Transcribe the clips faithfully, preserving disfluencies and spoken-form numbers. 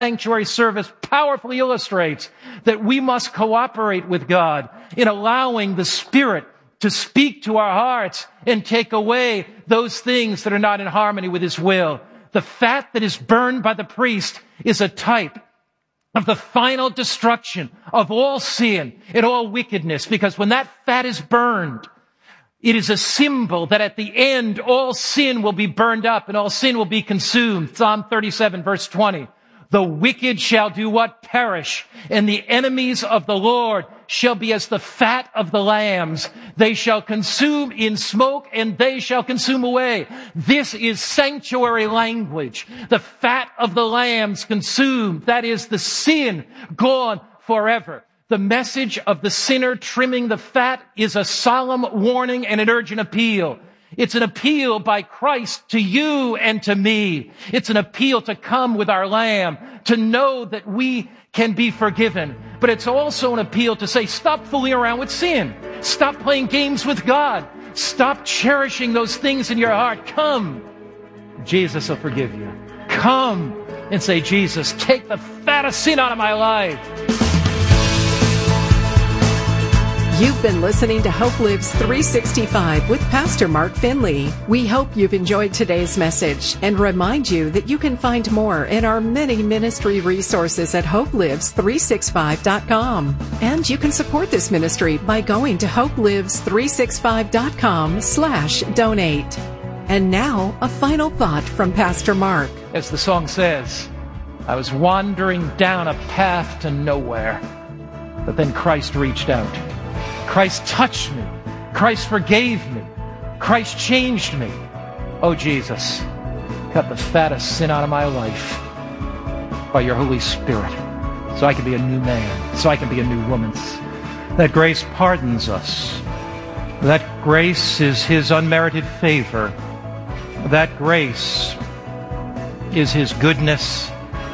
sanctuary service powerfully illustrates that we must cooperate with God in allowing the Spirit to speak to our hearts and take away those things that are not in harmony with His will. The fat that is burned by the priest is a type of the final destruction of all sin and all wickedness, because when that fat is burned, it is a symbol that at the end all sin will be burned up and all sin will be consumed. Psalm thirty-seven verse twenty. The wicked shall do what? Perish. And the enemies of the Lord shall be as the fat of the lambs. They shall consume in smoke and they shall consume away. This is sanctuary language. The fat of the lambs consumed. That is the sin gone forever. The message of the sinner trimming the fat is a solemn warning and an urgent appeal. It's an appeal by Christ to you and to me. It's an appeal to come with our Lamb, to know that we can be forgiven. But it's also an appeal to say, stop fooling around with sin. Stop playing games with God. Stop cherishing those things in your heart. Come. Jesus will forgive you. Come and say, Jesus, take the fat of sin out of my life. You've been listening to Hope Lives three sixty-five with Pastor Mark Finley. We hope you've enjoyed today's message and remind you that you can find more in our many ministry resources at hope lives three sixty-five dot com. And you can support this ministry by going to hope lives three sixty-five dot com slash donate. And now, a final thought from Pastor Mark. As the song says, I was wandering down a path to nowhere, but then Christ reached out. Christ touched me. Christ forgave me. Christ changed me. Oh, Jesus, cut the fat of sin out of my life by your Holy Spirit so I can be a new man, so I can be a new woman. That grace pardons us. That grace is His unmerited favor. That grace is His goodness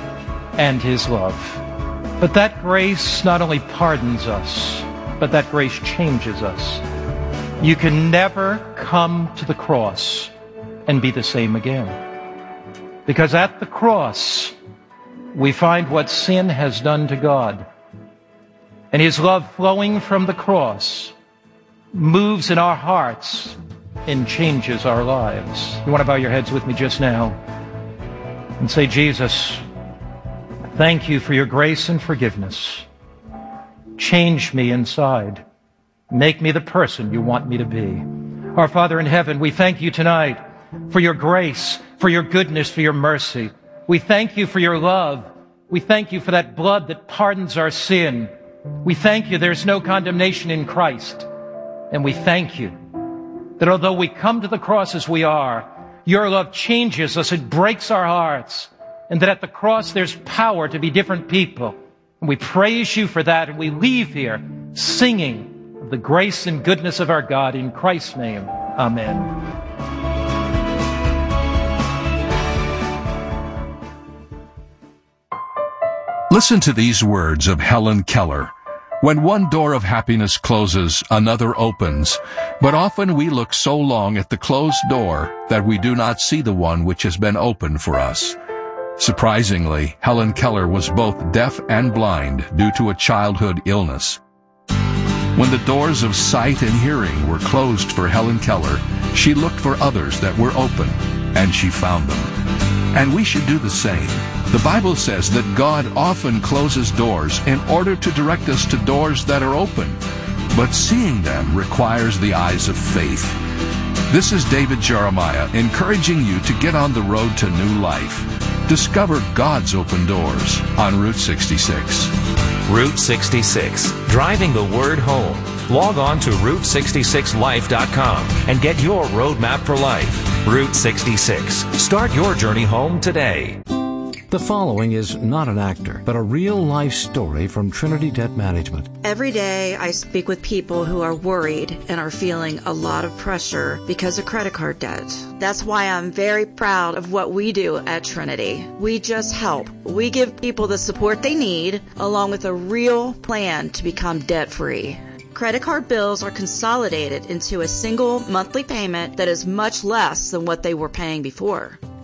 and His love. But that grace not only pardons us, but that grace changes us. You can never come to the cross and be the same again. Because at the cross, we find what sin has done to God. And His love flowing from the cross moves in our hearts and changes our lives. You want to bow your heads with me just now and say, Jesus, thank you for your grace and forgiveness. Change me inside. Make me the person you want me to be. Our Father in heaven, we thank you tonight for your grace, for your goodness, for your mercy. We thank you for your love. We thank you for that blood that pardons our sin. We thank you there's no condemnation in Christ. And we thank you that although we come to the cross as we are, your love changes us. It breaks our hearts. And that at the cross there's power to be different people. And we praise you for that, and we leave here singing of the grace and goodness of our God. In Christ's name, amen. Listen to these words of Helen Keller. When one door of happiness closes, another opens. But often we look so long at the closed door that we do not see the one which has been opened for us. Surprisingly, Helen Keller was both deaf and blind due to a childhood illness. When the doors of sight and hearing were closed for Helen Keller, she looked for others that were open, and she found them. And we should do the same. The Bible says that God often closes doors in order to direct us to doors that are open, but seeing them requires the eyes of faith. This is David Jeremiah encouraging you to get on the road to new life. Discover God's open doors on Route sixty-six. Route sixty-six, driving the word home. Log on to route sixty-six life dot com and get your roadmap for life. Route sixty-six. Start your journey home today. The following is not an actor, but a real-life story from Trinity Debt Management. Every day I speak with people who are worried and are feeling a lot of pressure because of credit card debt. That's why I'm very proud of what we do at Trinity. We just help. We give people the support they need, along with a real plan to become debt-free. Credit card bills are consolidated into a single monthly payment that is much less than what they were paying before.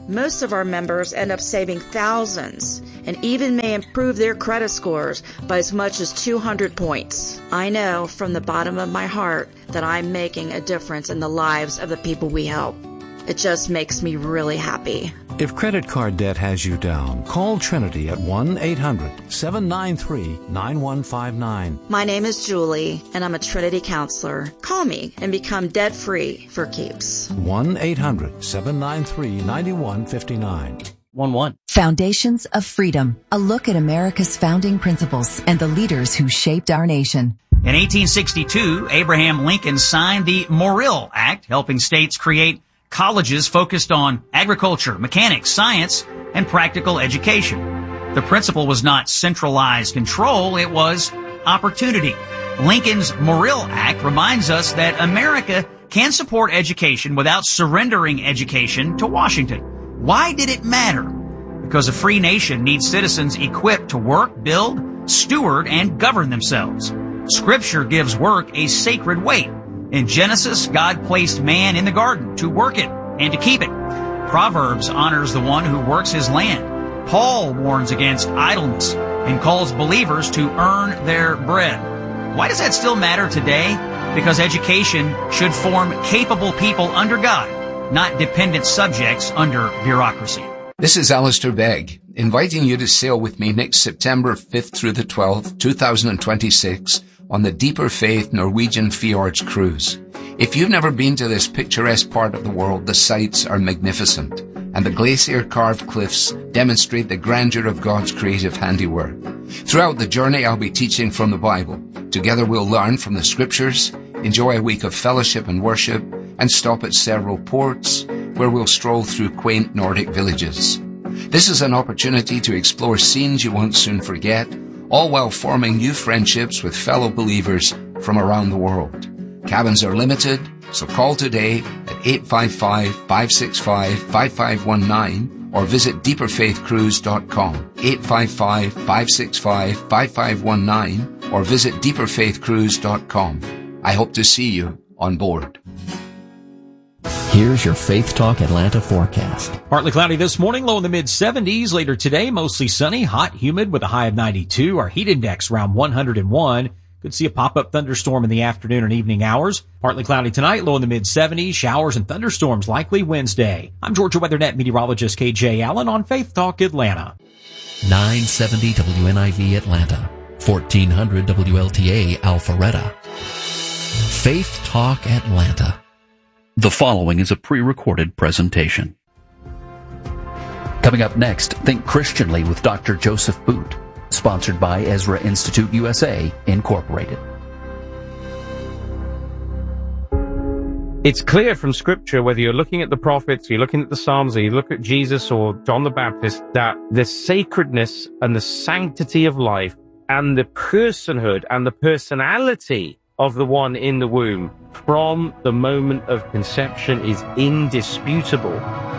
Most of our members end up saving thousands and even may improve their credit scores by as much as two hundred points. I know from the bottom of my heart that I'm making a difference in the lives of the people we help. It just makes me really happy. If credit card debt has you down, call Trinity at one eight hundred seven nine three nine one five nine. My name is Julie, and I'm a Trinity counselor. Call me and become debt-free for keeps. one eight hundred seven nine three nine one five nine. one one. Foundations of Freedom, a look at America's founding principles and the leaders who shaped our nation. In eighteen sixty-two, Abraham Lincoln signed the Morrill Act, helping states create colleges focused on agriculture, mechanics, science, and practical education. The principle was not centralized control, it was opportunity. Lincoln's Morrill Act reminds us that America can support education without surrendering education to Washington. Why did it matter? Because a free nation needs citizens equipped to work, build, steward, and govern themselves. Scripture gives work a sacred weight. In Genesis, God placed man in the garden to work it and to keep it. Proverbs honors the one who works his land. Paul warns against idleness and calls believers to earn their bread. Why does that still matter today? Because education should form capable people under God, not dependent subjects under bureaucracy. This is Alistair Begg, inviting you to sail with me next September fifth through the twelfth, two thousand twenty-six, on the Deeper Faith Norwegian Fjords cruise. If you've never been to this picturesque part of the world, the sights are magnificent, and the glacier-carved cliffs demonstrate the grandeur of God's creative handiwork. Throughout the journey, I'll be teaching from the Bible. Together we'll learn from the Scriptures, enjoy a week of fellowship and worship, and stop at several ports where we'll stroll through quaint Nordic villages. This is an opportunity to explore scenes you won't soon forget, all while forming new friendships with fellow believers from around the world. Cabins are limited, so call today at eight five five, five six five, five five one nine or visit deeper faith cruise dot com. eight five five, five six five, five five one nine or visit deeper faith cruise dot com. I hope to see you on board. Here's your Faith Talk Atlanta forecast. Partly cloudy this morning, low in the mid seventies. Later today, mostly sunny, hot, humid with a high of ninety-two. Our heat index around one hundred one. Could see a pop-up thunderstorm in the afternoon and evening hours. Partly cloudy tonight, low in the mid seventies. Showers and thunderstorms likely Wednesday. I'm Georgia WeatherNet meteorologist K J Allen on Faith Talk Atlanta. nine seventy W N I V Atlanta. fourteen hundred W L T A Alpharetta. Faith Talk Atlanta. The following is a pre-recorded presentation. Coming up next, Think Christianly with Doctor Joseph Boot, sponsored by Ezra Institute U S A, Incorporated. It's clear from Scripture, whether you're looking at the prophets, you're looking at the Psalms, or you look at Jesus or John the Baptist, that the sacredness and the sanctity of life and the personhood and the personality of the one in the womb from the moment of conception is indisputable.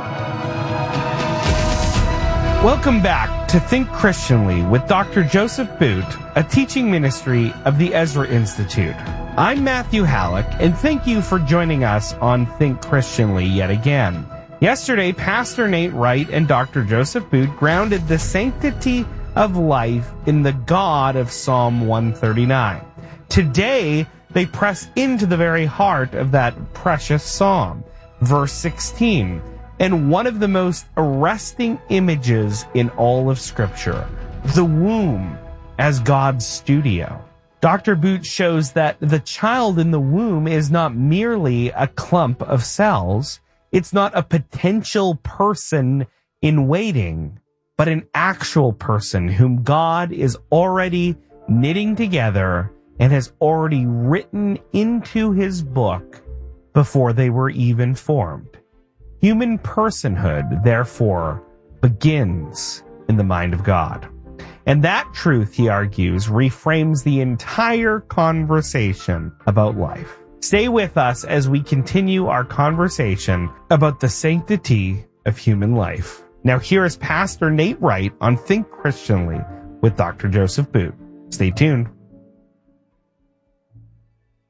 Welcome back to Think Christianly with Doctor Joseph Boot, a teaching ministry of the Ezra Institute. I'm Matthew Halleck, and thank you for joining us on Think Christianly yet again. Yesterday, Pastor Nate Wright and Doctor Joseph Boot grounded the sanctity of life in the God of Psalm one thirty-nine. Today, they press into the very heart of that precious psalm, verse sixteen, and one of the most arresting images in all of Scripture, the womb as God's studio. Doctor Boot shows that the child in the womb is not merely a clump of cells, it's not a potential person in waiting, but an actual person whom God is already knitting together and has already written into his book before they were even formed. Human personhood, therefore, begins in the mind of God. And that truth, he argues, reframes the entire conversation about life. Stay with us as we continue our conversation about the sanctity of human life. Now here is Pastor Nate Wright on Think Christianly with Doctor Joseph Boot. Stay tuned.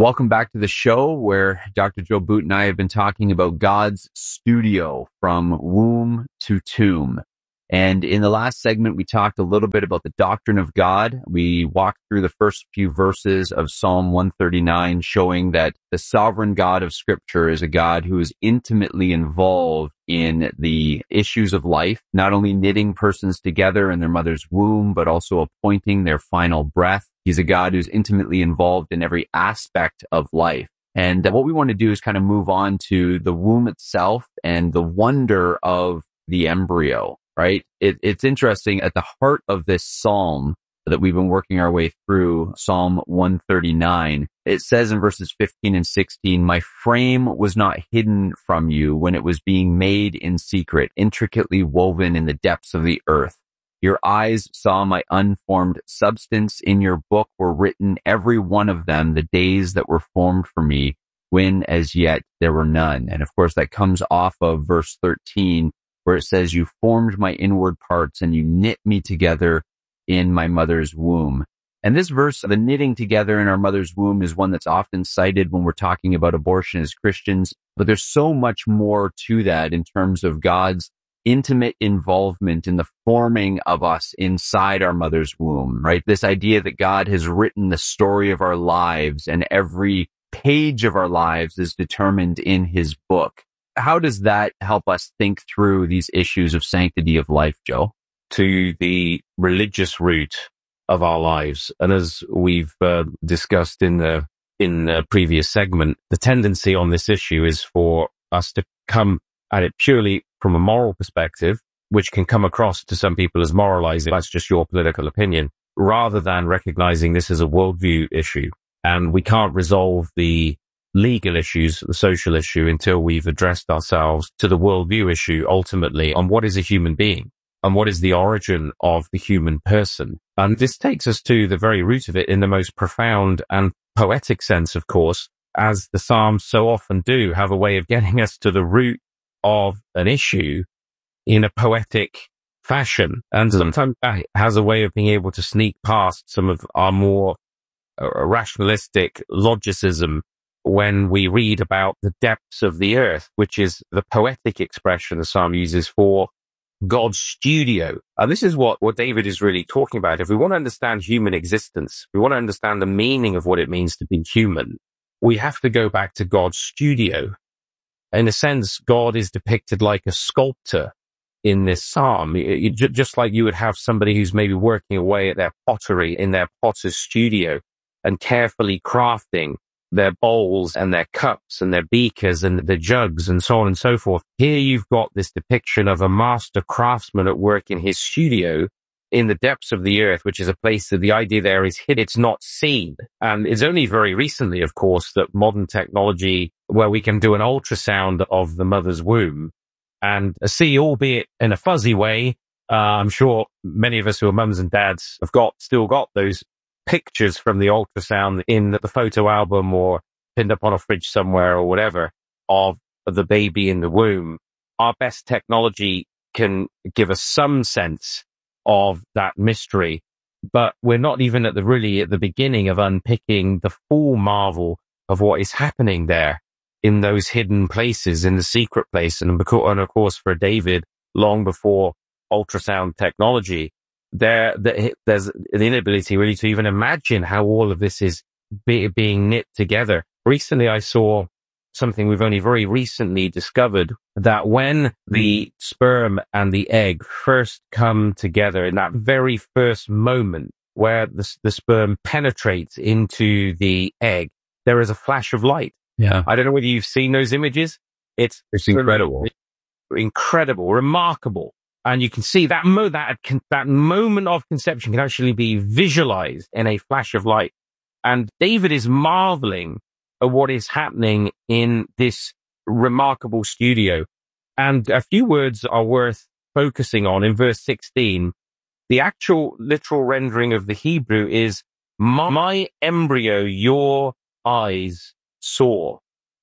Welcome back to the show where Doctor Joe Boot and I have been talking about God's studio from womb to tomb. And in the last segment, we talked a little bit about the doctrine of God. We walked through the first few verses of Psalm one thirty-nine, showing that the sovereign God of Scripture is a God who is intimately involved in the issues of life, not only knitting persons together in their mother's womb, but also appointing their final breath. He's a God who's intimately involved in every aspect of life. And what we want to do is kind of move on to the womb itself and the wonder of the embryo. Right? It, it's interesting. At the heart of this psalm that we've been working our way through, Psalm one thirty-nine, it says in verses fifteen and sixteen, "My frame was not hidden from you when it was being made in secret, intricately woven in the depths of the earth. Your eyes saw my unformed substance. In your book were written, every one of them, the days that were formed for me, when as yet there were none." And of course, that comes off of verse thirteen, where it says, "You formed my inward parts and you knit me together in my mother's womb." And this verse, the knitting together in our mother's womb, is one that's often cited when we're talking about abortion as Christians. But there's so much more to that in terms of God's intimate involvement in the forming of us inside our mother's womb, right? This idea that God has written the story of our lives and every page of our lives is determined in his book. How does that help us think through these issues of sanctity of life, Joe? To the religious root of our lives. And as we've uh, discussed in the in the previous segment, the tendency on this issue is for us to come at it purely from a moral perspective, which can come across to some people as moralizing. That's just your political opinion, rather than recognizing this as a worldview issue. And we can't resolve the legal issues, the social issue, until we've addressed ourselves to the worldview issue ultimately on what is a human being and what is the origin of the human person. And this takes us to the very root of it in the most profound and poetic sense, of course, as the Psalms so often do have a way of getting us to the root of an issue in a poetic fashion. And sometimes that has a way of being able to sneak past some of our more uh, rationalistic logicism when we read about the depths of the earth, which is the poetic expression the psalm uses for God's studio. And this is what, what David is really talking about. If we want to understand human existence, we want to understand the meaning of what it means to be human, we have to go back to God's studio. In a sense, God is depicted like a sculptor in this psalm, you, just like you would have somebody who's maybe working away at their pottery in their potter's studio and carefully crafting their bowls and their cups and their beakers and the jugs and so on and so forth. Here you've got this depiction of a master craftsman at work in his studio in the depths of the earth, which is a place that the idea there is hidden, it's not seen. And it's only very recently, of course, that modern technology, where we can do an ultrasound of the mother's womb and see, albeit in a fuzzy way, uh, I'm sure many of us who are mums and dads have got, still got those pictures from the ultrasound in the photo album or pinned up on a fridge somewhere or whatever of the baby in the womb. Our best technology can give us some sense of that mystery, but we're not even at the really at the beginning of unpicking the full marvel of what is happening there in those hidden places, in the secret place. And, and of course, for David, long before ultrasound technology, there, there's an inability really to even imagine how all of this is be, being knit together. Recently, I saw something we've only very recently discovered, that when the sperm and the egg first come together, in that very first moment where the, the sperm penetrates into the egg, there is a flash of light. Yeah. I don't know whether you've seen those images. It's, it's incredible. Incredible, remarkable. And you can see that mo- that that moment of conception can actually be visualized in a flash of light. And David is marveling at what is happening in this remarkable studio. And a few words are worth focusing on in verse sixteen. The actual literal rendering of the Hebrew is, my, my embryo, your eyes saw.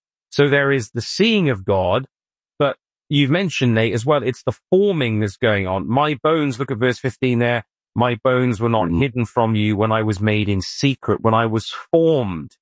So there is the seeing of God, but you've mentioned, Nate, as well, it's the forming that's going on. My bones, look at verse fifteen there. My bones were not mm. hidden from you when I was made in secret, when I was formed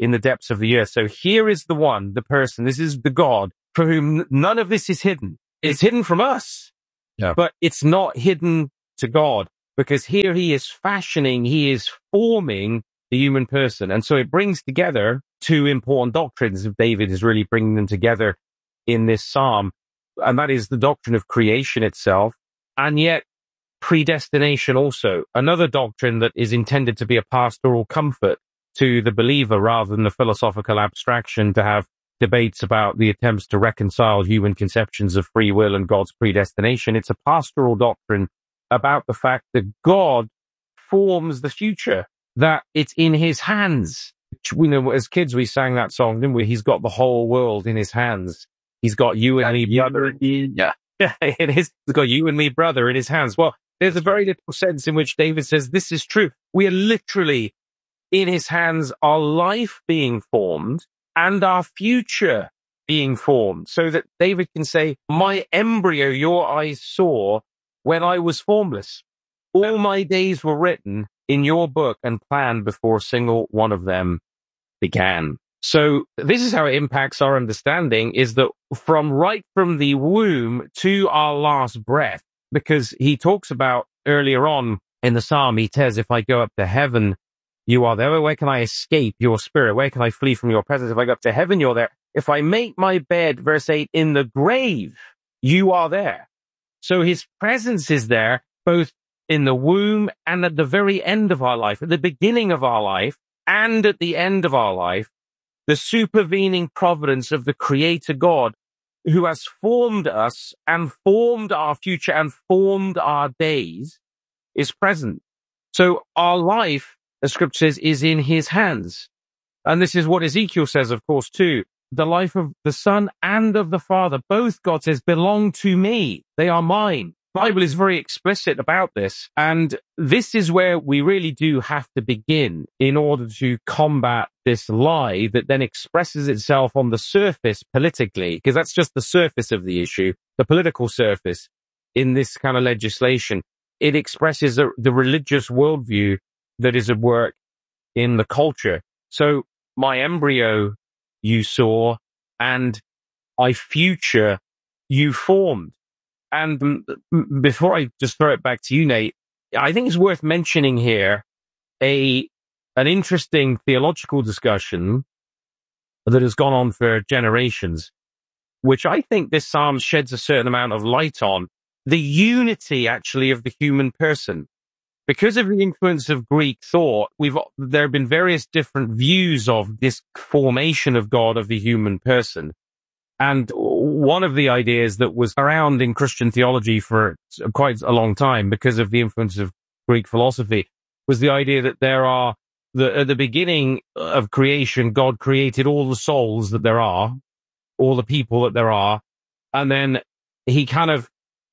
in the depths of the earth. So here is the one, the person, this is the God for whom none of this is hidden. It's hidden from us, yeah. But it's not hidden to God, because here he is fashioning, he is forming the human person. And so it brings together two important doctrines. David is really bringing them together in this psalm. And that is the doctrine of creation itself, and yet predestination also. Another doctrine that is intended to be a pastoral comfort to the believer rather than a philosophical abstraction to have debates about the attempts to reconcile human conceptions of free will and God's predestination. It's a pastoral doctrine about the fact that God forms the future, that it's in his hands. We know, as kids, we sang that song, didn't we? He's got the whole world in his hands. He's got you and me, brother. Yeah. Yeah, it is. He's got you and me, brother, in his hands. Well, there's a very little sense in which David says this is true. We are literally in his hands, our life being formed and our future being formed, so that David can say, my embryo your eyes saw when I was formless. All my days were written in your book and planned before a single one of them began. So this is how it impacts our understanding, is that from right from the womb to our last breath, because he talks about earlier on in the psalm, he says, if I go up to heaven, you are there. Where can I escape your spirit? Where can I flee from your presence? If I go up to heaven, you're there. If I make my bed, verse eight, in the grave, you are there. So his presence is there, both in the womb and at the very end of our life, at the beginning of our life and at the end of our life. The supervening providence of the Creator God, who has formed us and formed our future and formed our days, is present. So our life, as Scripture says, is in his hands. And this is what Ezekiel says, of course, too. The life of the Son and of the Father, both, God says, belong to me. They are mine. The Bible is very explicit about this. And this is where we really do have to begin in order to combat this lie that then expresses itself on the surface politically, because that's just the surface of the issue, the political surface in this kind of legislation. It expresses a, the religious worldview that is at work in the culture. So my embryo you saw, and my future you formed. And before I just throw it back to you, Nate, I think it's worth mentioning here a an interesting theological discussion that has gone on for generations, which I think this psalm sheds a certain amount of light on, the unity actually of the human person. Because of the influence of Greek thought, we've there have been various different views of this formation of God of the human person. And one of the ideas that was around in Christian theology for quite a long time, because of the influence of Greek philosophy, was the idea that there are, the, at the beginning of creation, God created all the souls that there are, all the people that there are, and then he kind of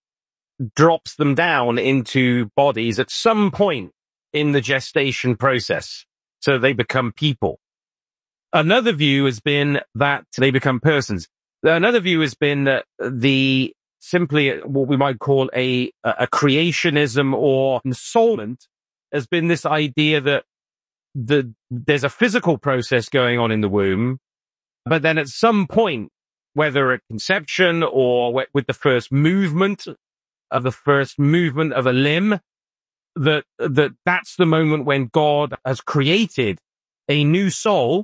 drops them down into bodies at some point in the gestation process, so they become people. Another view has been that they become persons. Another view has been that the simply what we might call a a creationism or ensoulment has been this idea that the there's a physical process going on in the womb, but then at some point, whether at conception or with the first movement of the first movement of a limb, that that that's the moment when God has created a new soul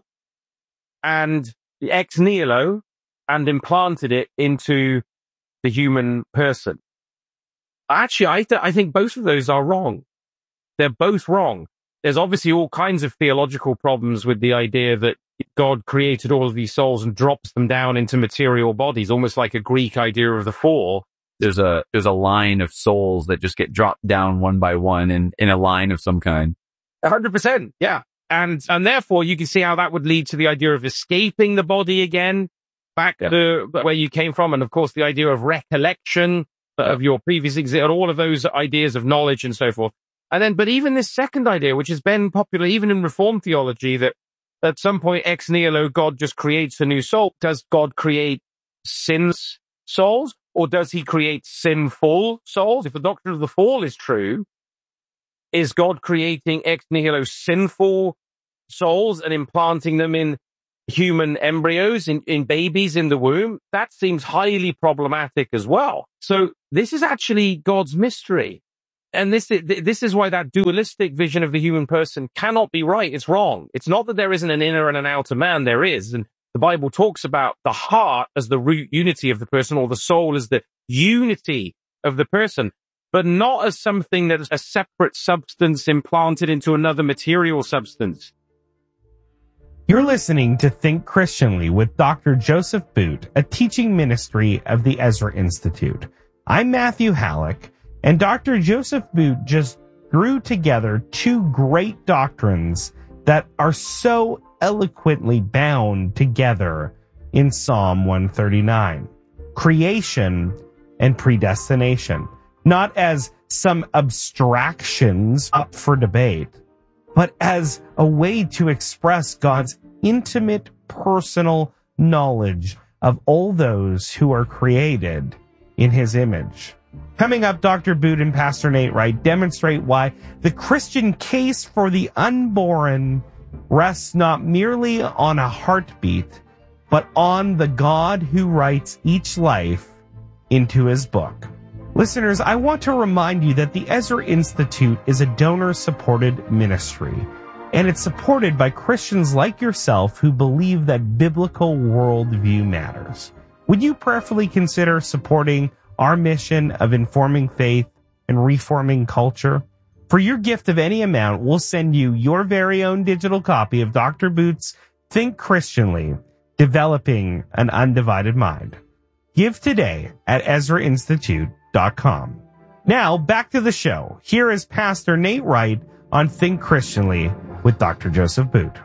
and ex nihilo and implanted it into the human person. Actually, I, th- I think both of those are wrong. They're both wrong. There's obviously all kinds of theological problems with the idea that God created all of these souls and drops them down into material bodies, almost like a Greek idea of the fall. There's a there's a line of souls that just get dropped down one by one in, in a line of some kind. A hundred percent, yeah. And and therefore you can see how that would lead to the idea of escaping the body again, back yeah. to where you came from, and of course the idea of recollection of your previous exist, all of those ideas of knowledge and so forth. And then, but even this second idea, which has been popular even in Reformed theology, that at some point ex nihilo God just creates a new soul. Does God create sins souls? Or does he create sinful souls? If the doctrine of the fall is true, is God creating ex nihilo sinful souls and implanting them in human embryos, in, in babies in the womb, that seems highly problematic as well. So this is actually God's mystery. And this is, this is why that dualistic vision of the human person cannot be right. It's wrong. It's not that there isn't an inner and an outer man. There is. And the Bible talks about the heart as the root unity of the person, or the soul as the unity of the person, but not as something that is a separate substance implanted into another material substance. You're listening to Think Christianly with Doctor Joseph Boot, a teaching ministry of the Ezra Institute. I'm Matthew Halleck, and Doctor Joseph Boot just drew together two great doctrines that are so eloquently bound together in Psalm one thirty-nine. Creation and predestination. Not as some abstractions up for debate, but as a way to express God's intimate personal knowledge of all those who are created in his image. Coming up, Doctor Boot and Pastor Nate Wright demonstrate why the Christian case for the unborn rests not merely on a heartbeat, but on the God who writes each life into his book. Listeners, I want to remind you that the Ezra Institute is a donor-supported ministry, and it's supported by Christians like yourself who believe that biblical worldview matters. Would you prayerfully consider supporting our mission of informing faith and reforming culture? For your gift of any amount, we'll send you your very own digital copy of Doctor Boot's Think Christianly, Developing an Undivided Mind. Give today at Ezra Institute dot com. Now, back to the show. Here is Pastor Nate Wright on Think Christianly with Doctor Joseph Boot.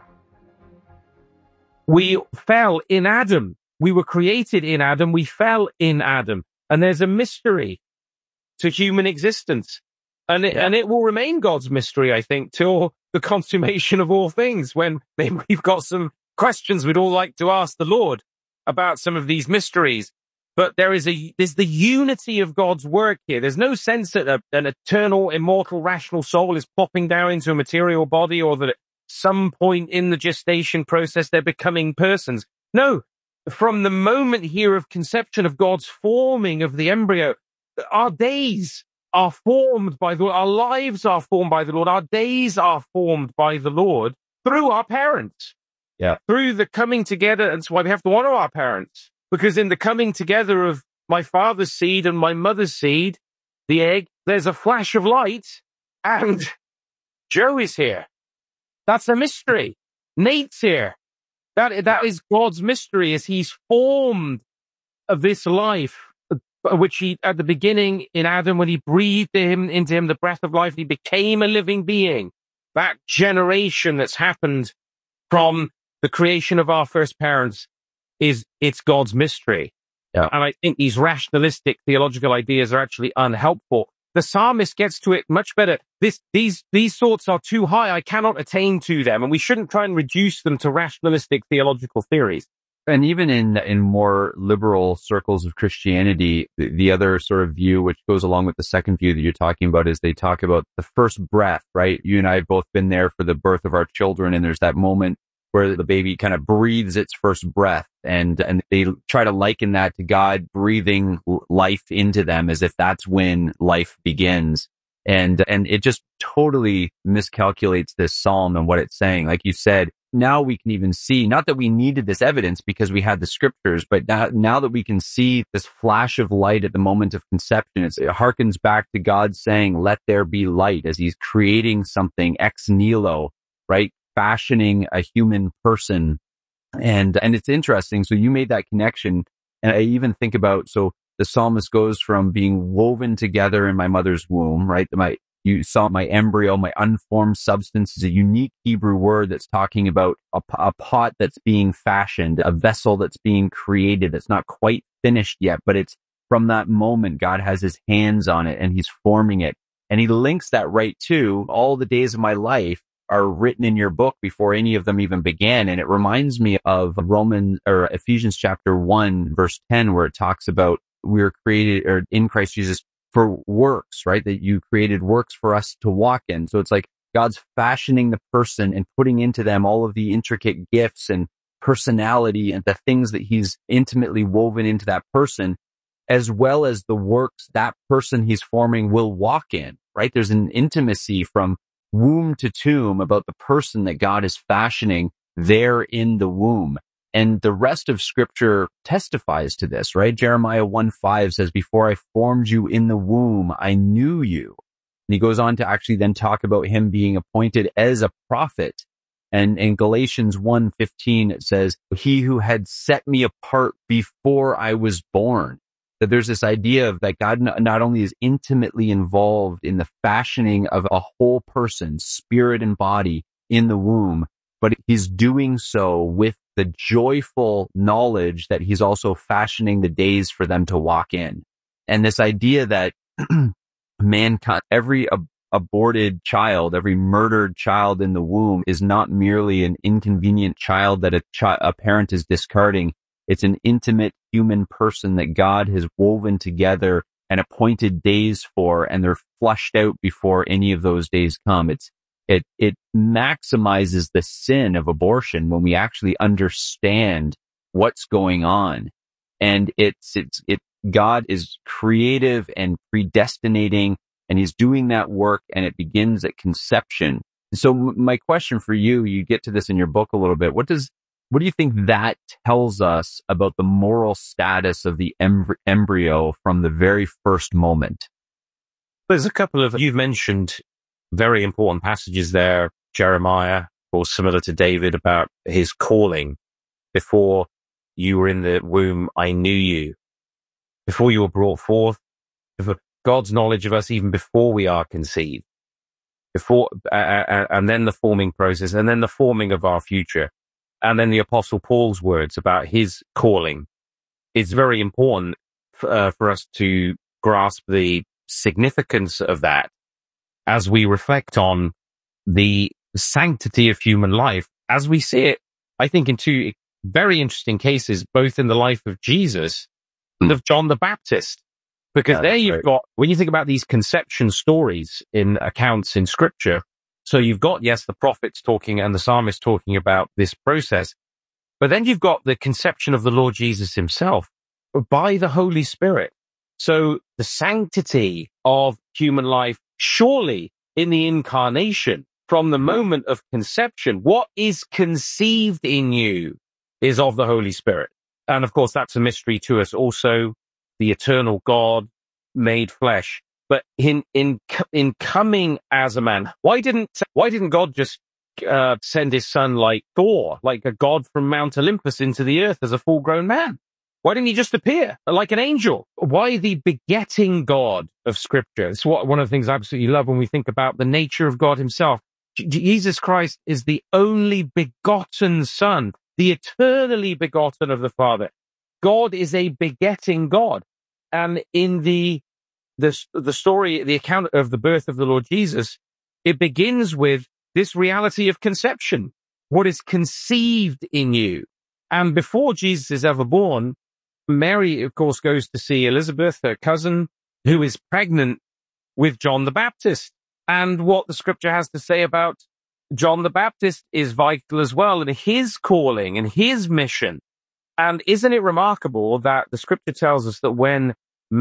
We fell in Adam. We were created in Adam. We fell in Adam. And there's a mystery to human existence. And it, yeah. and it will remain God's mystery, I think, till the consummation of all things, when maybe we've got some questions we'd all like to ask the Lord about some of these mysteries. But there is a, there's the unity of God's work here. There's no sense that a, an eternal, immortal, rational soul is plopping down into a material body, or that at some point in the gestation process they're becoming persons. No, from the moment here of conception, of God's forming of the embryo, our days are formed by the Lord. Our lives are formed by the Lord. Our days are formed by the Lord through our parents. Yeah. Through the coming together. And that's why we have to honor our parents. Because in the coming together of my father's seed and my mother's seed, the egg, there's a flash of light, and Joe is here. That's a mystery. Nate's here. That, that is God's mystery, as he's formed of this life, which he, at the beginning in Adam, when he breathed him, into him the breath of life, he became a living being. That generation that's happened from the creation of our first parents is, it's God's mystery. Yeah. And I think these rationalistic theological ideas are actually unhelpful. The psalmist gets to it much better. This, these, these thoughts are too high. I cannot attain to them. And we shouldn't try and reduce them to rationalistic theological theories. And even in, in more liberal circles of Christianity, the, the other sort of view, which goes along with the second view that you're talking about, is they talk about the first breath, right? You and I have both been there for the birth of our children, and there's that moment where the baby kind of breathes its first breath, and, and they try to liken that to God breathing life into them as if that's when life begins. And, and it just totally miscalculates this psalm and what it's saying. Like you said, now we can even see, not that we needed this evidence because we had the scriptures, but now, now that we can see this flash of light at the moment of conception, it's, it harkens back to God saying, let there be light, as he's creating something ex nihilo, right? Fashioning a human person. And, and it's interesting. So you made that connection. And I even think about, so the psalmist goes from being woven together in my mother's womb, right? My, you saw my embryo, my unformed substance is a unique Hebrew word that's talking about a, a pot that's being fashioned, a vessel that's being created, that's not quite finished yet, but it's from that moment, God has his hands on it and he's forming it. And he links that right to all the days of my life are written in your book before any of them even began. And it reminds me of Romans or Ephesians chapter one, verse ten, where it talks about we were created or in Christ Jesus for works, right? That you created works for us to walk in. So it's like God's fashioning the person and putting into them all of the intricate gifts and personality and the things that he's intimately woven into that person, as well as the works that person he's forming will walk in, right? There's an intimacy from womb to tomb about the person that God is fashioning there in the womb. And the rest of scripture testifies to this, right? Jeremiah one five says, before I formed you in the womb, I knew you. And he goes on to actually then talk about him being appointed as a prophet. And in Galatians one fifteen, it says, he who had set me apart before I was born. That there's this idea of that God not only is intimately involved in the fashioning of a whole person, spirit and body in the womb, but he's doing so with the joyful knowledge that he's also fashioning the days for them to walk in. And this idea that mankind, every ab- aborted child, every murdered child in the womb is not merely an inconvenient child that a, chi- a parent is discarding. It's an intimate human person that God has woven together and appointed days for, and they're flushed out before any of those days come. It's It, it maximizes the sin of abortion when we actually understand what's going on. And it's, it's, it, God is creative and predestinating, and he's doing that work, and it begins at conception. So my question for you, you get to this in your book a little bit. What does, what do you think that tells us about the moral status of the embry- embryo from the very first moment? There's a couple of, you've mentioned very important passages there. Jeremiah, or similar to David, about his calling. Before you were in the womb, I knew you. Before you were brought forth, God's knowledge of us even before we are conceived. Before, uh, and then the forming process, and then the forming of our future. And then the Apostle Paul's words about his calling. It's very important uh, for us to grasp the significance of that as we reflect on the sanctity of human life, as we see it, I think, in two very interesting cases, both in the life of Jesus and of John the Baptist. Because yeah, there you've right. got, when you think about these conception stories in accounts in scripture, so you've got, yes, the prophets talking and the psalmist talking about this process, but then you've got the conception of the Lord Jesus himself by the Holy Spirit. So the sanctity of human life, surely in the incarnation, from the moment of conception, what is conceived in you is of the Holy Spirit. And of course, that's a mystery to us also, the eternal God made flesh. But in, in, in coming as a man, why didn't, why didn't God just uh, send his son like Thor, like a god from Mount Olympus into the earth as a full grown man? Why didn't he just appear like an angel? Why the begetting God of Scripture? It's what, one of the things I absolutely love when we think about the nature of God himself. J- Jesus Christ is the only begotten Son, the eternally begotten of the Father. God is a begetting God. And in the, the, the story, the account of the birth of the Lord Jesus, it begins with this reality of conception. What is conceived in you? And before Jesus is ever born, Mary, of course, goes to see Elizabeth, her cousin, who is pregnant with John the Baptist. And what the scripture has to say about John the Baptist is vital as well, and his calling and his mission. And isn't it remarkable that the scripture tells us that when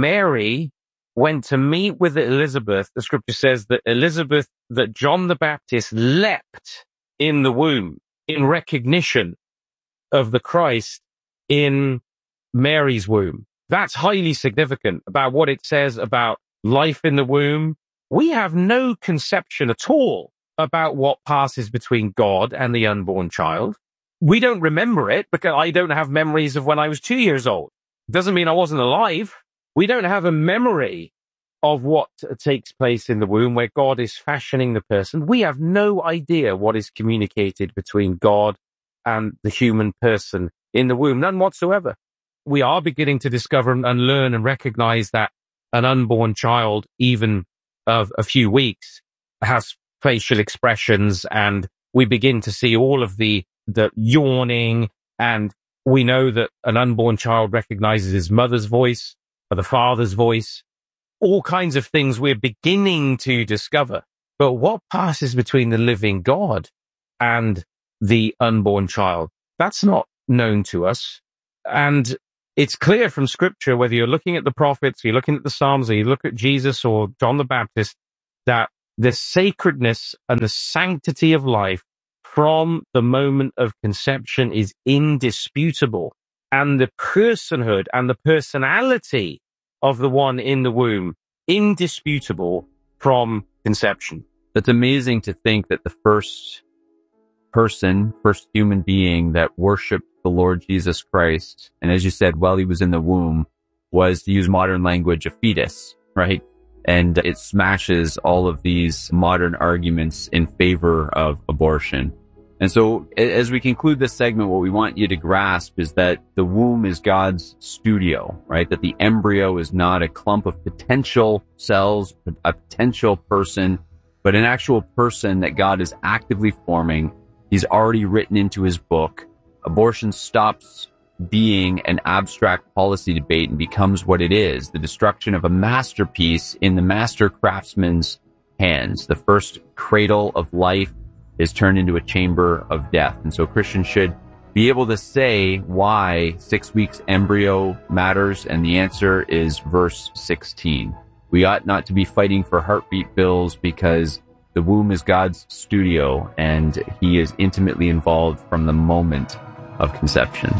Mary went to meet with Elizabeth, the scripture says that Elizabeth, that John the Baptist leapt in the womb in recognition of the Christ in Mary's womb. That's highly significant about what it says about life in the womb. We have no conception at all about what passes between God and the unborn child. We don't remember it because I don't have memories of when I was two years old. Doesn't mean I wasn't alive. We don't have a memory of what takes place in the womb where God is fashioning the person. We have no idea what is communicated between God and the human person in the womb, none whatsoever. We are beginning to discover and learn and recognize that an unborn child, even of a few weeks, has facial expressions, and we begin to see all of the, the yawning, and we know that an unborn child recognizes his mother's voice or the father's voice. All kinds of things we're beginning to discover. But what passes between the living God and the unborn child? That's not known to us. And it's clear from Scripture, whether you're looking at the prophets, you're looking at the Psalms, or you look at Jesus or John the Baptist, that the sacredness and the sanctity of life from the moment of conception is indisputable. And the personhood and the personality of the one in the womb, indisputable from conception. It's amazing to think that the first person, first human being that worshiped the Lord Jesus Christ, and as you said, while he was in the womb, was, to use modern language, a fetus, right? And it smashes all of these modern arguments in favor of abortion. And so as we conclude this segment, what we want you to grasp is that the womb is God's studio, right? That the embryo is not a clump of potential cells, a potential person, but an actual person that God is actively forming. He's already written into his book. Abortion stops being an abstract policy debate and becomes what it is, the destruction of a masterpiece in the master craftsman's hands. The first cradle of life is turned into a chamber of death. And so Christians should be able to say why six weeks embryo matters, and the answer is verse sixteen. We ought not to be fighting for heartbeat bills because the womb is God's studio and he is intimately involved from the moment of conception.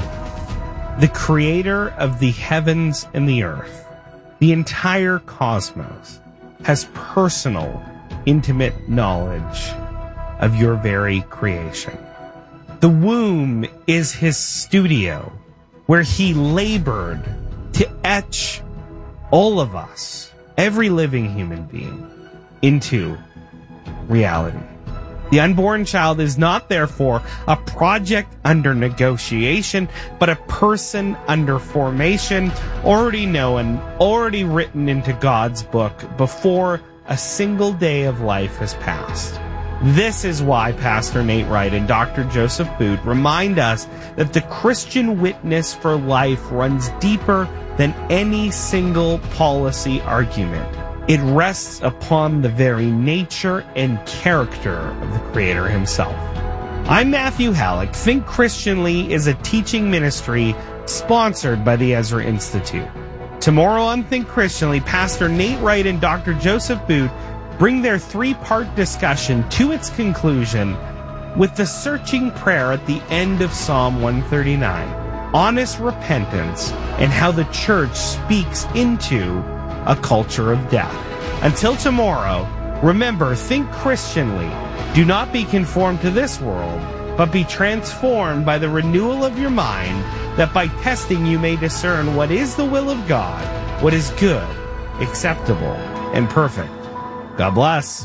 The creator of the heavens and the earth, the entire cosmos, has personal, intimate knowledge of your very creation. The womb is his studio where he labored to etch all of us, every living human being, into reality. The unborn child is not therefore a project under negotiation, but a person under formation, already known, already written into God's book before a single day of life has passed. This is why Pastor Nate Wright and Doctor Joseph Boot remind us that the Christian witness for life runs deeper than any single policy argument. It rests upon the very nature and character of the Creator himself. I'm Matthew Halleck. Think Christianly is a teaching ministry sponsored by the Ezra Institute. Tomorrow on Think Christianly, Pastor Nate Wright and Doctor Joseph Boot bring their three-part discussion to its conclusion with the searching prayer at the end of Psalm one thirty-nine, honest repentance, and how the church speaks into a culture of death. Until tomorrow, remember, think Christianly. Do not be conformed to this world, but be transformed by the renewal of your mind, that by testing you may discern what is the will of God, what is good, acceptable, and perfect. God bless.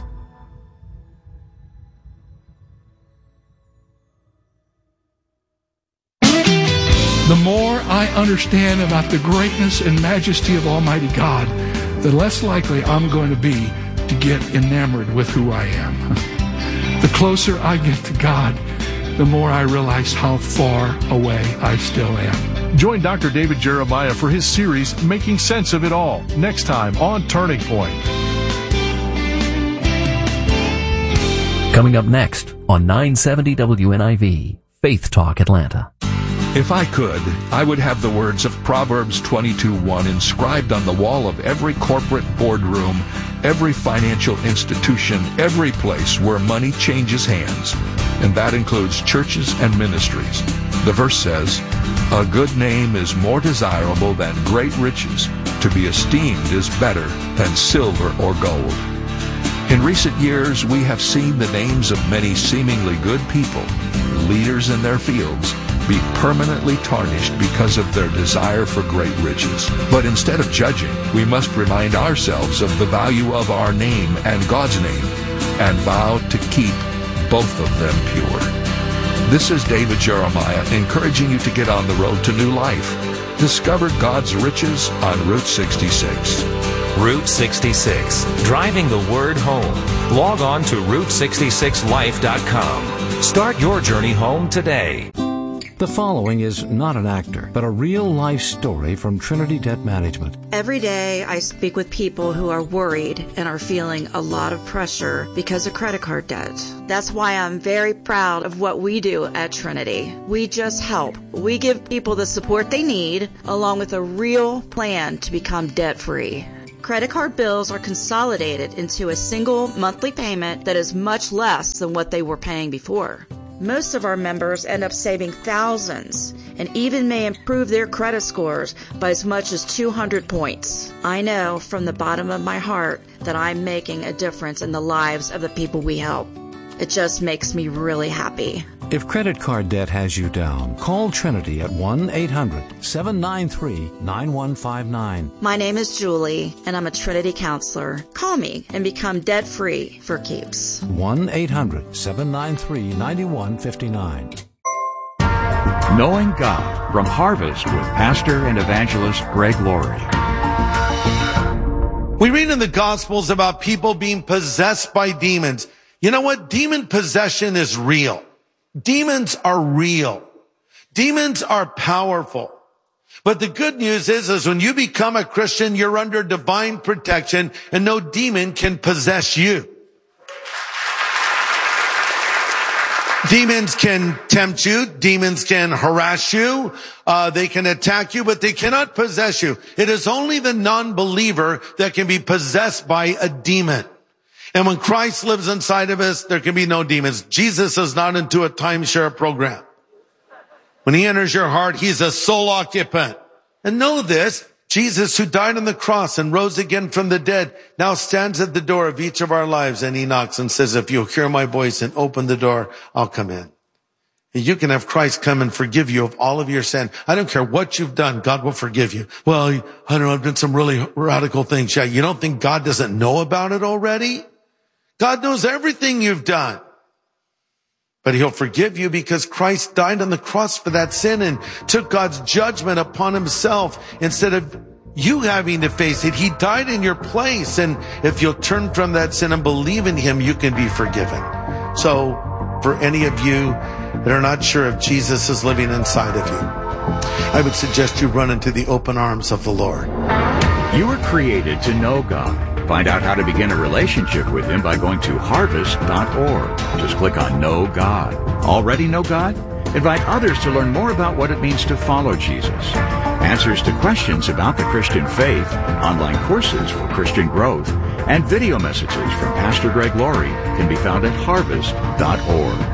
The more I understand about the greatness and majesty of Almighty God, the less likely I'm going to be to get enamored with who I am. The closer I get to God, the more I realize how far away I still am. Join Doctor David Jeremiah for his series, Making Sense of It All, next time on Turning Point. Coming up next on nine seventy W N I V, Faith Talk Atlanta. If I could, I would have the words of Proverbs twenty-two one inscribed on the wall of every corporate boardroom, every financial institution, every place where money changes hands. And that includes churches and ministries. The verse says, "A good name is more desirable than great riches. To be esteemed is better than silver or gold." In recent years, we have seen the names of many seemingly good people, leaders in their fields, be permanently tarnished because of their desire for great riches. But instead of judging, we must remind ourselves of the value of our name and God's name, and vow to keep both of them pure. This is David Jeremiah encouraging you to get on the road to new life. Discover God's riches on Route sixty-six. Route sixty-six, driving the word home. Log on to route sixty-six life dot com. Start your journey home today. The following is not an actor, but a real-life story from Trinity Debt Management. Every day I speak with people who are worried and are feeling a lot of pressure because of credit card debt. That's why I'm very proud of what we do at Trinity. We just help. We give people the support they need, along with a real plan to become debt-free. Credit card bills are consolidated into a single monthly payment that is much less than what they were paying before. Most of our members end up saving thousands and even may improve their credit scores by as much as two hundred points. I know from the bottom of my heart that I'm making a difference in the lives of the people we help. It just makes me really happy. If credit card debt has you down, call Trinity at one eight hundred seven nine three nine one five nine. My name is Julie, and I'm a Trinity counselor. Call me and become debt-free for keeps. one eight hundred seven nine three nine one five nine. Knowing God from Harvest with Pastor and Evangelist Greg Laurie. We read in the Gospels about people being possessed by demons. You know what? Demon possession is real. Demons are real. Demons are powerful. But the good news is, is when you become a Christian, you're under divine protection and no demon can possess you. Demons can tempt you. Demons can harass you. Uh, they can attack you, but they cannot possess you. It is only the non-believer that can be possessed by a demon. And when Christ lives inside of us, there can be no demons. Jesus is not into a timeshare program. When he enters your heart, he's a sole occupant. And know this, Jesus, who died on the cross and rose again from the dead, now stands at the door of each of our lives, and he knocks and says, if you'll hear my voice and open the door, I'll come in. And you can have Christ come and forgive you of all of your sin. I don't care what you've done, God will forgive you. Well, I don't know, I've done some really radical things. Yeah, you don't think God doesn't know about it already? God knows everything you've done. But he'll forgive you because Christ died on the cross for that sin and took God's judgment upon himself instead of you having to face it. He died in your place. And if you'll turn from that sin and believe in him, you can be forgiven. So for any of you that are not sure if Jesus is living inside of you, I would suggest you run into the open arms of the Lord. You were created to know God. Find out how to begin a relationship with him by going to harvest dot org. Just click on Know God. Already know God? Invite others to learn more about what it means to follow Jesus. Answers to questions about the Christian faith, online courses for Christian growth, and video messages from Pastor Greg Laurie can be found at harvest dot org.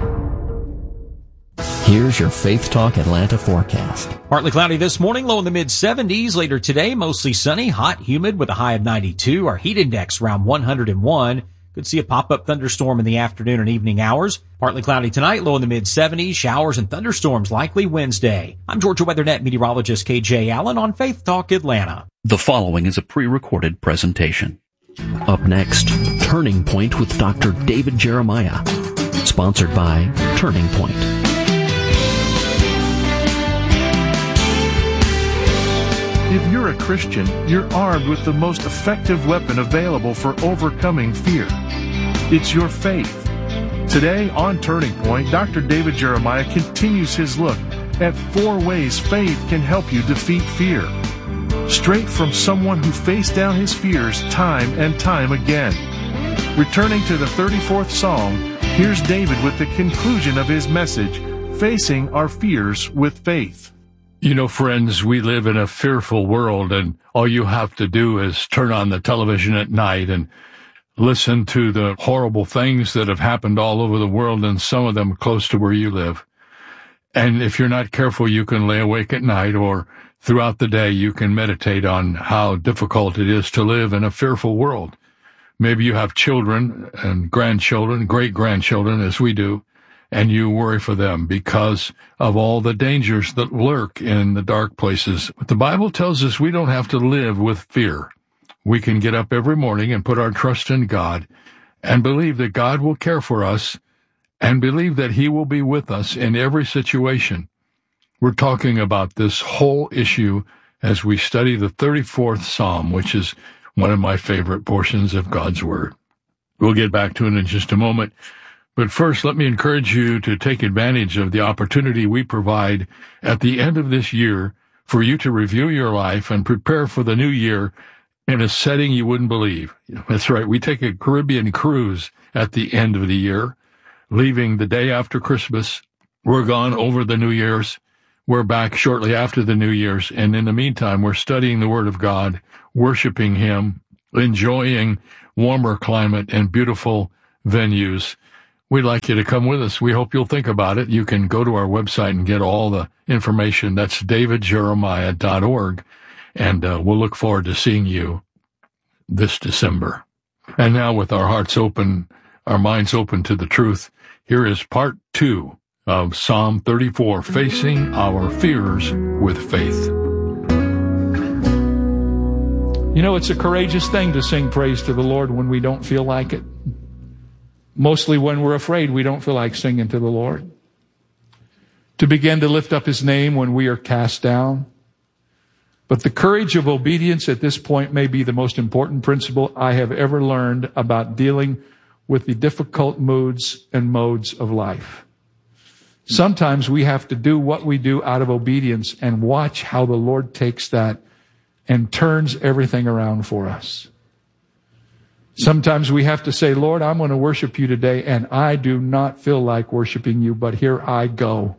Here's your Faith Talk Atlanta forecast. Partly cloudy this morning, low in the mid seventies. Later today, mostly sunny, hot, humid with a high of ninety-two. Our heat index around one hundred one. Could see a pop-up thunderstorm in the afternoon and evening hours. Partly cloudy tonight, low in the mid seventies. Showers and thunderstorms likely Wednesday. I'm Georgia WeatherNet meteorologist K J Allen on Faith Talk Atlanta. The following is a pre-recorded presentation. Up next, Turning Point with Doctor David Jeremiah. Sponsored by Turning Point. If you're a Christian, you're armed with the most effective weapon available for overcoming fear. It's your faith. Today on Turning Point, Doctor David Jeremiah continues his look at four ways faith can help you defeat fear. Straight from someone who faced down his fears time and time again. Returning to the thirty-fourth Psalm, here's David with the conclusion of his message, Facing Our Fears with Faith. You know, friends, we live in a fearful world, and all you have to do is turn on the television at night and listen to the horrible things that have happened all over the world, and some of them close to where you live. And if you're not careful, you can lay awake at night, or throughout the day you can meditate on how difficult it is to live in a fearful world. Maybe you have children and grandchildren, great-grandchildren, as we do, and you worry for them because of all the dangers that lurk in the dark places. But the Bible tells us we don't have to live with fear. We can get up every morning and put our trust in God and believe that God will care for us and believe that he will be with us in every situation. We're talking about this whole issue as we study the thirty-fourth Psalm, which is one of my favorite portions of God's Word. We'll get back to it in just a moment. But first, let me encourage you to take advantage of the opportunity we provide at the end of this year for you to review your life and prepare for the new year in a setting you wouldn't believe. That's right. We take a Caribbean cruise at the end of the year, leaving the day after Christmas. We're gone over the New Year's. We're back shortly after the New Year's. And in the meantime, we're studying the Word of God, worshiping Him, enjoying warmer climate and beautiful venues. We'd like you to come with us. We hope you'll think about it. You can go to our website and get all the information. That's david jeremiah dot org. And uh, we'll look forward to seeing you this December. And now, with our hearts open, our minds open to the truth, here is part two of Psalm thirty-four, Facing Our Fears with Faith. You know, it's a courageous thing to sing praise to the Lord when we don't feel like it. Mostly when we're afraid, we don't feel like singing to the Lord. To begin to lift up His name when we are cast down. But the courage of obedience at this point may be the most important principle I have ever learned about dealing with the difficult moods and modes of life. Sometimes we have to do what we do out of obedience and watch how the Lord takes that and turns everything around for us. Sometimes we have to say, Lord, I'm going to worship you today, and I do not feel like worshiping you, but here I go.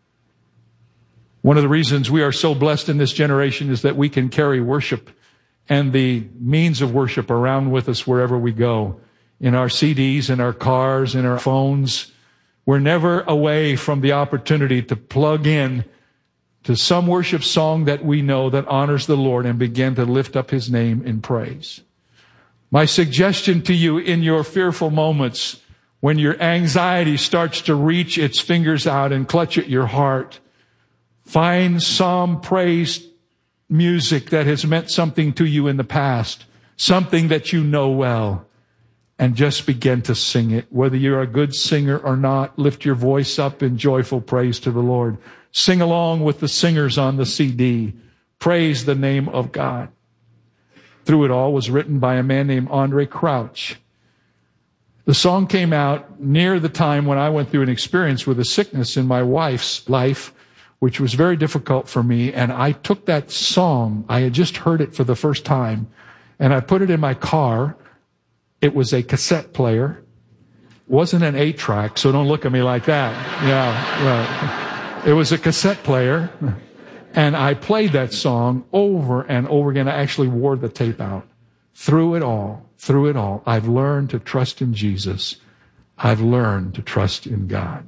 One of the reasons we are so blessed in this generation is that we can carry worship and the means of worship around with us wherever we go. In our C Ds, in our cars, in our phones. We're never away from the opportunity to plug in to some worship song that we know that honors the Lord and begin to lift up His name in praise. My suggestion to you in your fearful moments, when your anxiety starts to reach its fingers out and clutch at your heart, find some praise music that has meant something to you in the past, something that you know well, and just begin to sing it. Whether you're a good singer or not, lift your voice up in joyful praise to the Lord. Sing along with the singers on the C D. Praise the name of God. Through It All was written by a man named Andre Crouch. The song came out near the time when I went through an experience with a sickness in my wife's life, which was very difficult for me. And I took that song, I had just heard it for the first time, and I put it in my car. It was a cassette player. It wasn't an eight track, so don't look at me like that. Yeah, well, it was a cassette player. And I played that song over and over again. I actually wore the tape out. Through it all, through it all, I've learned to trust in Jesus. I've learned to trust in God.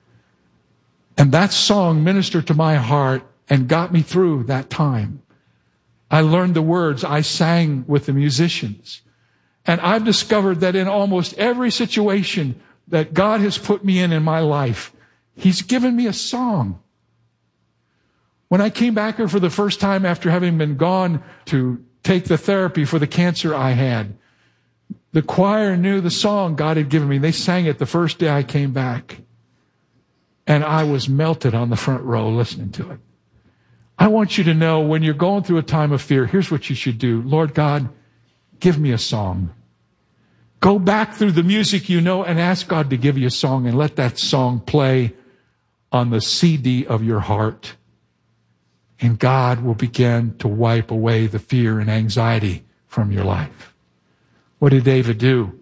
And that song ministered to my heart and got me through that time. I learned the words. I sang with the musicians. And I've discovered that in almost every situation that God has put me in in my life, He's given me a song. When I came back here for the first time after having been gone to take the therapy for the cancer I had, the choir knew the song God had given me. They sang it the first day I came back. And I was melted on the front row listening to it. I want you to know when you're going through a time of fear, here's what you should do. Lord God, give me a song. Go back through the music you know and ask God to give you a song and let that song play on the C D of your heart. And God will begin to wipe away the fear and anxiety from your life. What did David do?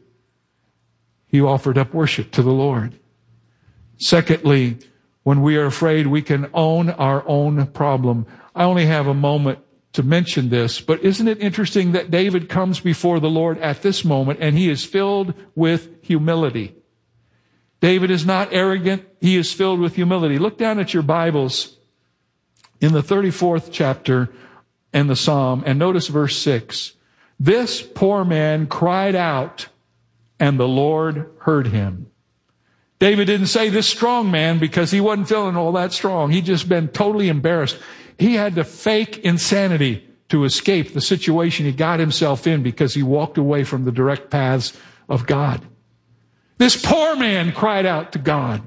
He offered up worship to the Lord. Secondly, when we are afraid, we can own our own problem. I only have a moment to mention this, but isn't it interesting that David comes before the Lord at this moment and he is filled with humility. David is not arrogant. He is filled with humility. Look down at your Bibles in the thirty-fourth chapter in the Psalm and notice verse six. This poor man cried out and the Lord heard him. David didn't say this strong man because he wasn't feeling all that strong. He'd just been totally embarrassed. He had to fake insanity to escape the situation he got himself in because he walked away from the direct paths of God. This poor man cried out to God.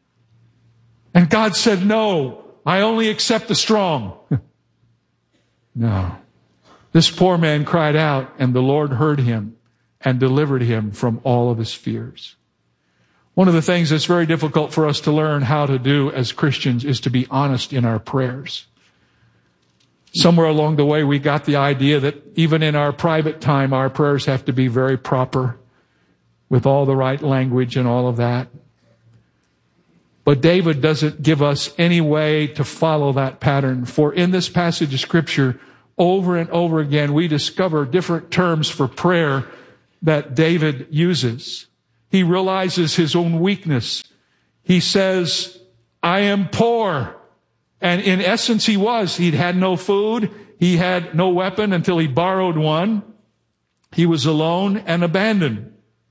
And God said, no, I only accept the strong. No. This poor man cried out and the Lord heard him and delivered him from all of his fears. One of the things that's very difficult for us to learn how to do as Christians is to be honest in our prayers. Somewhere along the way, we got the idea that even in our private time, our prayers have to be very proper, with all the right language and all of that. But David doesn't give us any way to follow that pattern. For in this passage of Scripture, over and over again, we discover different terms for prayer that David uses. He realizes his own weakness. He says, I am poor. And in essence, he was. He'd had no food. He had no weapon until he borrowed one. He was alone and abandoned.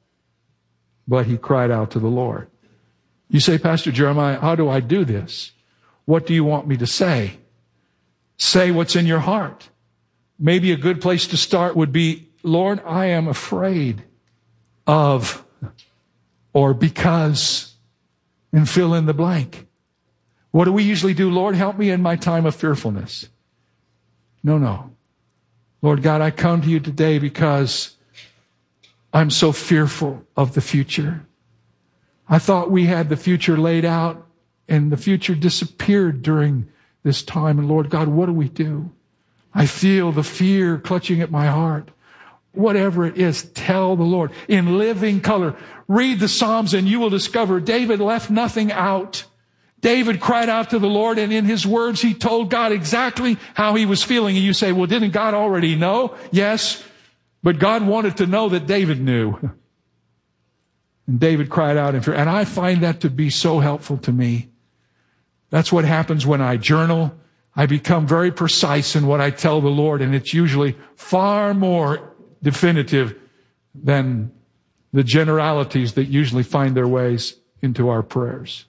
But he cried out to the Lord. You say, Pastor Jeremiah, how do I do this? What do you want me to say? Say what's in your heart. Maybe a good place to start would be, Lord, I am afraid of, or because, and fill in the blank. What do we usually do? Lord, help me in my time of fearfulness. No, no. Lord God, I come to you today because I'm so fearful of the future. I thought we had the future laid out, and the future disappeared during this time. And Lord God, what do we do? I feel the fear clutching at my heart. Whatever it is, tell the Lord. In living color, read the Psalms and you will discover David left nothing out. David cried out to the Lord, and in his words, he told God exactly how he was feeling. And you say, well, didn't God already know? Yes, but God wanted to know that David knew. And David cried out in fear. And I find that to be so helpful to me. That's what happens when I journal. I become very precise in what I tell the Lord, and it's usually far more definitive than the generalities that usually find their ways into our prayers.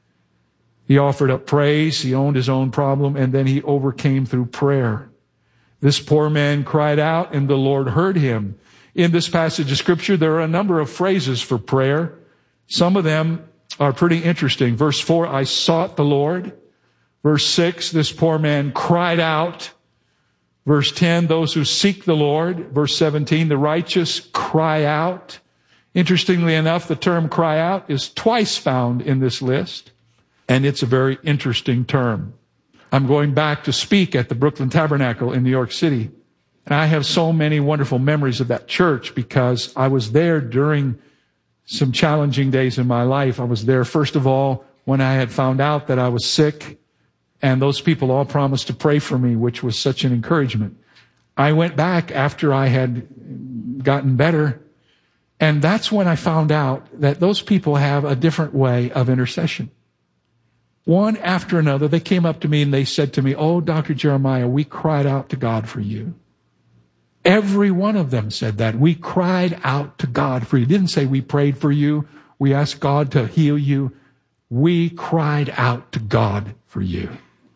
He offered up praise, he owned his own problem, and then he overcame through prayer. This poor man cried out, and the Lord heard him. In this passage of Scripture, there are a number of phrases for prayer. Some of them are pretty interesting. Verse four, I sought the Lord. Verse six, this poor man cried out. Verse ten, those who seek the Lord. Verse seventeen, the righteous cry out. Interestingly enough, the term cry out is twice found in this list, and it's a very interesting term. I'm going back to speak at the Brooklyn Tabernacle in New York City, and I have so many wonderful memories of that church because I was there during some challenging days in my life. I was there, first of all, when I had found out that I was sick, and those people all promised to pray for me, which was such an encouragement. I went back after I had gotten better, and that's when I found out that those people have a different way of intercession. One after another, they came up to me and they said to me, oh, Doctor Jeremiah, we cried out to God for you. Every one of them said that. We cried out to God for you. Didn't say we prayed for you. We asked God to heal you. We cried out to God for you.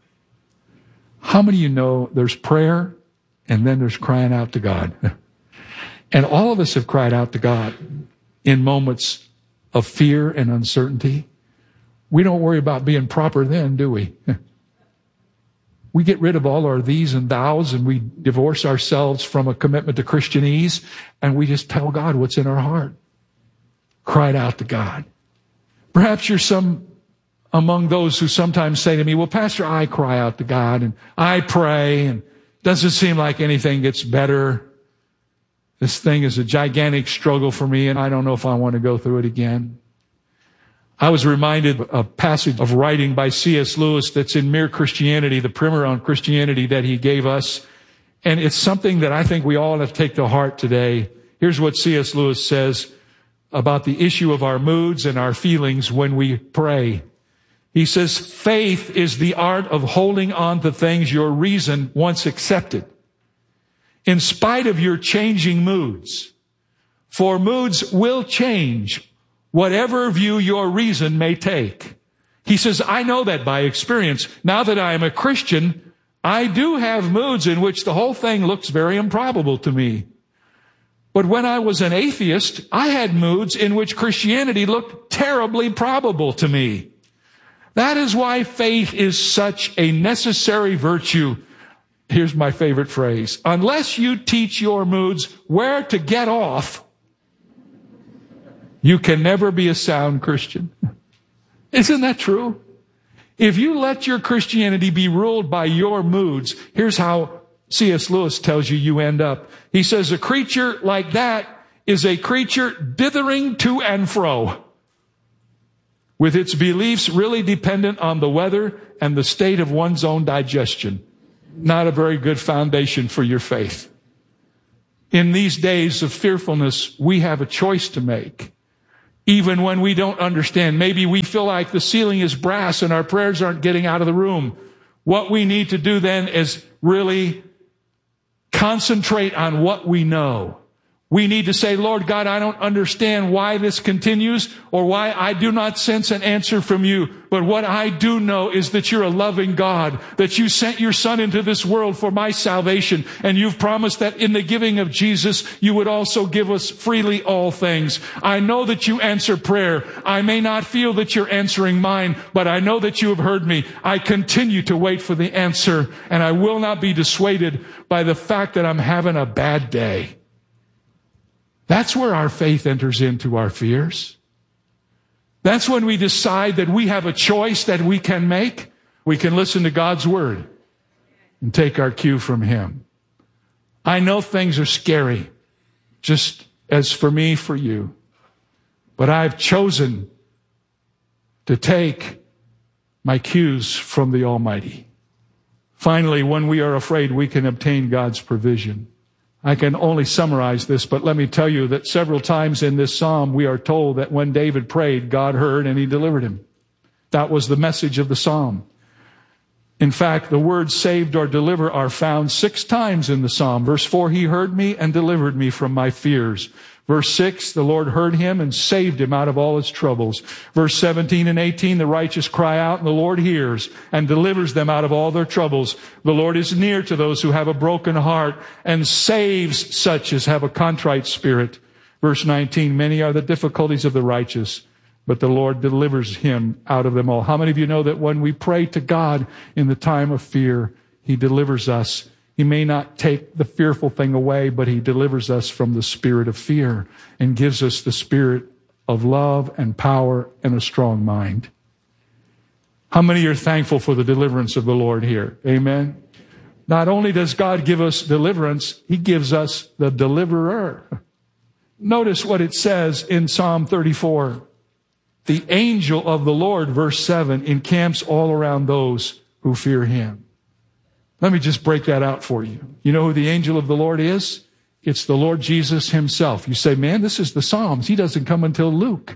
How many of you know there's prayer and then there's crying out to God? And all of us have cried out to God in moments of fear and uncertainty. We don't worry about being proper then, do we? We get rid of all our these and thous, and we divorce ourselves from a commitment to Christianese, and we just tell God what's in our heart. Cried out to God. Perhaps you're some among those who sometimes say to me, well, Pastor, I cry out to God, and I pray, and it doesn't seem like anything gets better. This thing is a gigantic struggle for me, and I don't know if I want to go through it again. I was reminded of a passage of writing by C S Lewis that's in Mere Christianity, the primer on Christianity that he gave us. And it's something that I think we all have to take to heart today. Here's what C S Lewis says about the issue of our moods and our feelings when we pray. He says, faith is the art of holding on to things your reason once accepted, in spite of your changing moods. For moods will change, whatever view your reason may take. He says, I know that by experience. Now that I am a Christian, I do have moods in which the whole thing looks very improbable to me. But when I was an atheist, I had moods in which Christianity looked terribly probable to me. That is why faith is such a necessary virtue. Here's my favorite phrase. Unless you teach your moods where to get off, you can never be a sound Christian. Isn't that true? If you let your Christianity be ruled by your moods, here's how C S Lewis tells you you end up. He says, a creature like that is a creature dithering to and fro, with its beliefs really dependent on the weather and the state of one's own digestion. Not a very good foundation for your faith. In these days of fearfulness, we have a choice to make. Even when we don't understand, maybe we feel like the ceiling is brass and our prayers aren't getting out of the room. What we need to do then is really concentrate on what we know. We need to say, Lord God, I don't understand why this continues or why I do not sense an answer from you. But what I do know is that you're a loving God, that you sent your Son into this world for my salvation. And you've promised that in the giving of Jesus, you would also give us freely all things. I know that you answer prayer. I may not feel that you're answering mine, but I know that you have heard me. I continue to wait for the answer, and I will not be dissuaded by the fact that I'm having a bad day. That's where our faith enters into our fears. That's when we decide that we have a choice that we can make. We can listen to God's word and take our cue from him. I know things are scary, just as for me, for you. But I've chosen to take my cues from the Almighty. Finally, when we are afraid, we can obtain God's provision. I can only summarize this, but let me tell you that several times in this psalm, we are told that when David prayed, God heard and he delivered him. That was the message of the psalm. In fact, the words saved or deliver are found six times in the psalm. Verse four, he heard me and delivered me from my fears. Verse six, the Lord heard him and saved him out of all his troubles. Verse seventeen and eighteen, the righteous cry out and the Lord hears and delivers them out of all their troubles. The Lord is near to those who have a broken heart and saves such as have a contrite spirit. Verse nineteen, many are the difficulties of the righteous, but the Lord delivers him out of them all. How many of you know that when we pray to God in the time of fear, he delivers us? He may not take the fearful thing away, but he delivers us from the spirit of fear and gives us the spirit of love and power and a strong mind. How many are thankful for the deliverance of the Lord here? Amen. Not only does God give us deliverance, he gives us the deliverer. Notice what it says in Psalm thirty-four. The angel of the Lord, verse seven, encamps all around those who fear him. Let me just break that out for you. You know who the angel of the Lord is? It's the Lord Jesus himself. You say, man, this is the Psalms. He doesn't come until Luke.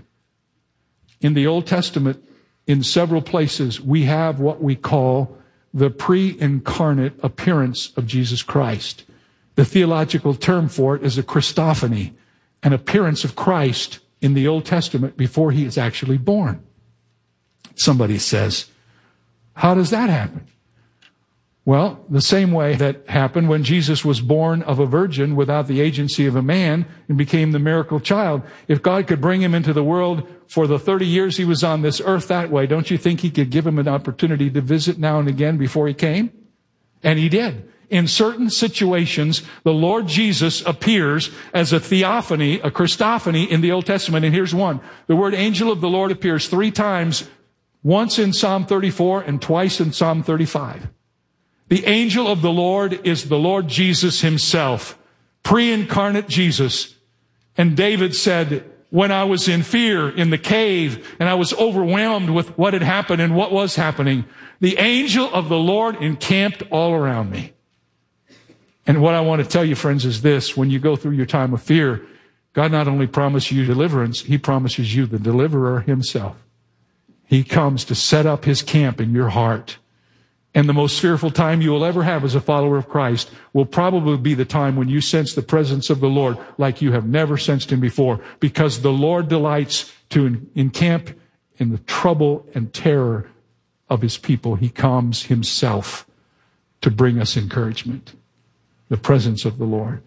In the Old Testament, in several places, we have what we call the pre-incarnate appearance of Jesus Christ. The theological term for it is a Christophany, an appearance of Christ in the Old Testament before he is actually born. Somebody says, how does that happen? Well, the same way that happened when Jesus was born of a virgin without the agency of a man and became the miracle child. If God could bring him into the world for the thirty years he was on this earth that way, don't you think he could give him an opportunity to visit now and again before he came? And he did. In certain situations, the Lord Jesus appears as a theophany, a Christophany in the Old Testament. And here's one. The word angel of the Lord appears three times, once in Psalm thirty-four and twice in Psalm thirty-five. The angel of the Lord is the Lord Jesus himself, pre-incarnate Jesus. And David said, when I was in fear in the cave and I was overwhelmed with what had happened and what was happening, the angel of the Lord encamped all around me. And what I want to tell you, friends, is this. When you go through your time of fear, God not only promises you deliverance, he promises you the deliverer himself. He comes to set up his camp in your heart. And the most fearful time you will ever have as a follower of Christ will probably be the time when you sense the presence of the Lord like you have never sensed him before, because the Lord delights to encamp in the trouble and terror of his people. He comes himself to bring us encouragement, the presence of the Lord.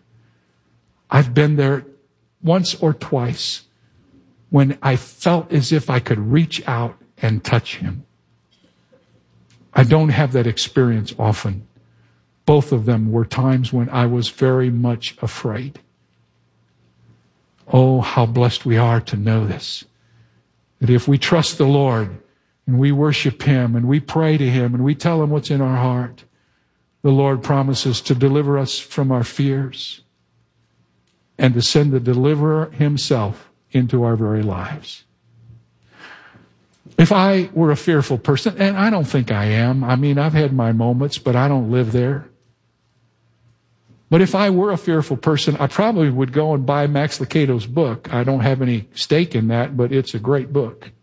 I've been there once or twice when I felt as if I could reach out and touch him. I don't have that experience often. Both of them were times when I was very much afraid. Oh, how blessed we are to know this. That if we trust the Lord and we worship Him and we pray to Him and we tell Him what's in our heart, the Lord promises to deliver us from our fears and to send the deliverer Himself into our very lives. If I were a fearful person, and I don't think I am, I mean, I've had my moments, but I don't live there. But if I were a fearful person, I probably would go and buy Max Lucado's book. I don't have any stake in that, but it's a great book.